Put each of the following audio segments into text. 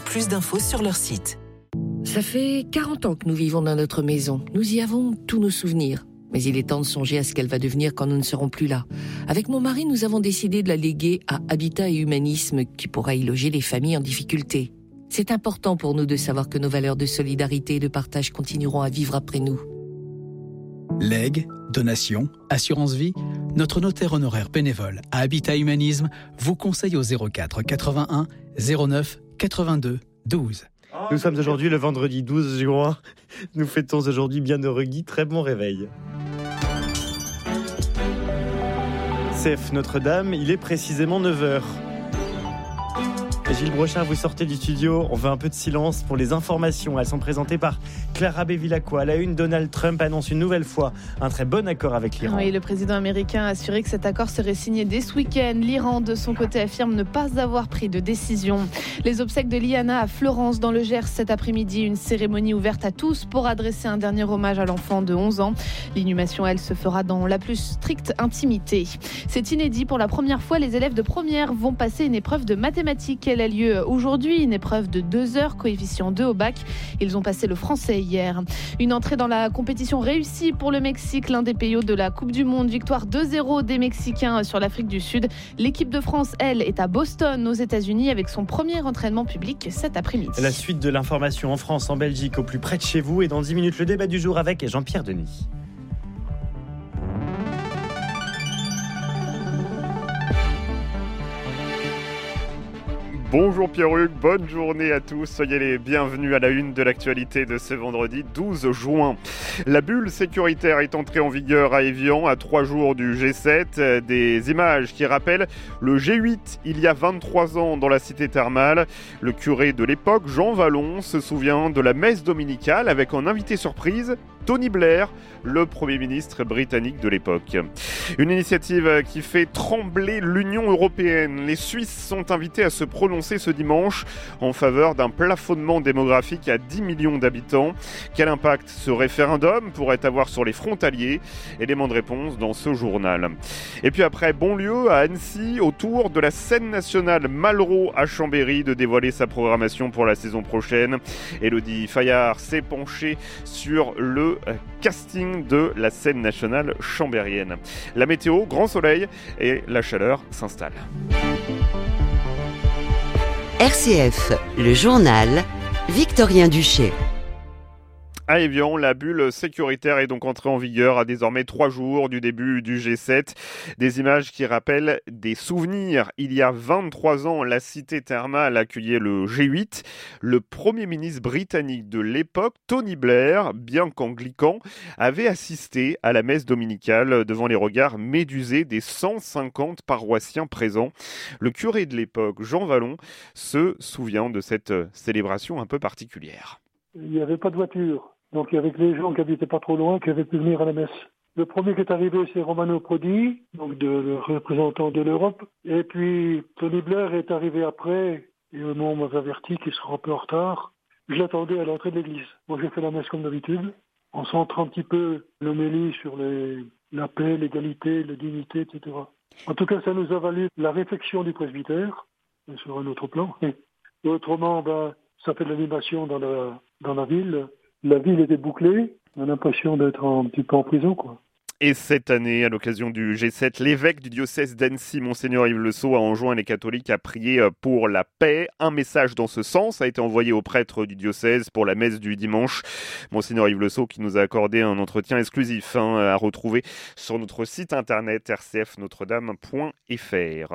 Plus d'infos sur leur site. Ça fait 40 ans que nous vivons dans notre maison. Nous y avons tous nos souvenirs. Mais il est temps de songer à ce qu'elle va devenir quand nous ne serons plus là. Avec mon mari, nous avons décidé de la léguer à Habitat et Humanisme, qui pourra y loger les familles en difficulté. C'est important pour nous de savoir que nos valeurs de solidarité et de partage continueront à vivre après nous. Legs, donations, assurance vie, notre notaire honoraire bénévole à Habitat Humanisme vous conseille au 04 81 09 82 12. Nous sommes aujourd'hui le vendredi 12 juin. Nous fêtons aujourd'hui Bienheureux Guy. Très bon réveil. CF Notre-Dame, il est précisément 9h. Gilles Brochin, vous sortez du studio. On veut un peu de silence pour les informations. Elles sont présentées par Clara Bevilacqua. À la une, Donald Trump annonce une nouvelle fois un très bon accord avec l'Iran. Oui, le président américain a assuré que cet accord serait signé dès ce week-end. L'Iran, de son côté, affirme ne pas avoir pris de décision. Les obsèques de Liana à Fleurance, dans le Gers, cet après-midi. Une cérémonie ouverte à tous pour adresser un dernier hommage à l'enfant de 11 ans. L'inhumation, elle, se fera dans la plus stricte intimité. C'est inédit. Pour la première fois, les élèves de première vont passer une épreuve de mathématiques. Elle a lieu aujourd'hui, une épreuve de 2 heures, coefficient 2 au bac. Ils ont passé le français hier. Une entrée dans la compétition réussie pour le Mexique, l'un des pays hôtes de la Coupe du Monde. Victoire 2-0 des Mexicains sur l'Afrique du Sud. L'équipe de France, elle, est à Boston, aux États-Unis, avec son premier entraînement public cet après-midi. La suite de l'information en France, en Belgique, au plus près de chez vous. Et dans 10 minutes, le débat du jour avec Jean-Pierre Denis. Bonjour Pierre-Hugues, bonne journée à tous. Soyez les bienvenus à la une de l'actualité de ce vendredi 12 juin. La bulle sécuritaire est entrée en vigueur à Évian à 3 jours du G7. Des images qui rappellent le G8 il y a 23 ans dans la cité thermale. Le curé de l'époque, Jean Vallon, se souvient de la messe dominicale avec en invité surprise Tony Blair, le Premier ministre britannique de l'époque. Une initiative qui fait trembler l'Union européenne. Les Suisses sont invités à se prononcer ce dimanche en faveur d'un plafonnement démographique à 10 millions d'habitants. Quel impact ce référendum pourrait avoir sur les frontaliers ? Élément de réponse dans ce journal. Et puis après, Bonlieu à Annecy, autour de la scène nationale Malraux à Chambéry de dévoiler sa programmation pour la saison prochaine. Élodie Fayard s'est penchée sur le casting de la scène nationale chambérienne. La météo, grand soleil et la chaleur s'installe. RCF, le journal, Victorien Duché. À Évian, la bulle sécuritaire est donc entrée en vigueur à désormais 3 jours du début du G7. Des images qui rappellent des souvenirs. Il y a 23 ans, la cité thermale accueillait le G8. Le Premier ministre britannique de l'époque, Tony Blair, bien qu'anglican, avait assisté à la messe dominicale devant les regards médusés des 150 paroissiens présents. Le curé de l'époque, Jean Vallon, se souvient de cette célébration un peu particulière. Il n'y avait pas de voiture. Donc il y avait que les gens qui habitaient pas trop loin qui avaient pu venir à la messe. Le premier qui est arrivé, c'est Romano Prodi, donc le représentant de l'Europe. Et puis Tony Blair est arrivé après, et moi on m'avait averti qu'il sera un peu en retard. Je l'attendais à l'entrée de l'église. Moi j'ai fait la messe comme d'habitude, en centrant un petit peu l'homélie sur la paix, l'égalité, la dignité, etc. En tout cas, ça nous a valu la réflexion du presbytère, sur un autre plan. Et autrement, ça fait de l'animation dans la ville. La ville était bouclée, on a l'impression d'être un petit peu en prison, quoi. Et cette année, à l'occasion du G7, l'évêque du diocèse d'Annecy, Monseigneur Yves Le Sceau, a enjoint les catholiques à prier pour la paix. Un message dans ce sens a été envoyé aux prêtres du diocèse pour la messe du dimanche. Monseigneur Yves Le Sceau qui nous a accordé un entretien exclusif à retrouver sur notre site internet rcfnotredame.fr.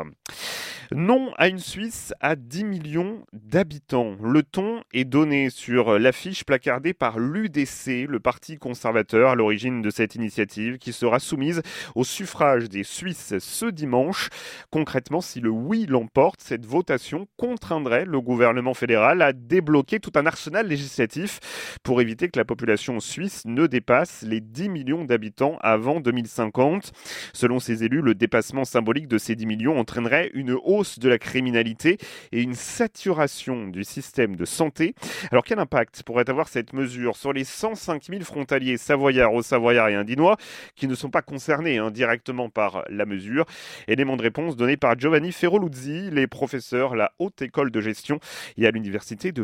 Non à une Suisse à 10 millions d'habitants. Le ton est donné sur l'affiche placardée par l'UDC, le parti conservateur à l'origine de cette initiative, qui sera soumise au suffrage des Suisses ce dimanche. Concrètement, si le oui l'emporte, cette votation contraindrait le gouvernement fédéral à débloquer tout un arsenal législatif pour éviter que la population suisse ne dépasse les 10 millions d'habitants avant 2050. Selon ces élus, le dépassement symbolique de ces 10 millions entraînerait une hausse de la criminalité et une saturation du système de santé. Alors quel impact pourrait avoir cette mesure sur les 105 000 frontaliers savoyards, haut-savoyards et indinois qui ne sont pas concernés directement par la mesure? Élément de réponse donné par Giovanni Ferroluzzi, les professeurs à la Haute École de Gestion et à l'Université de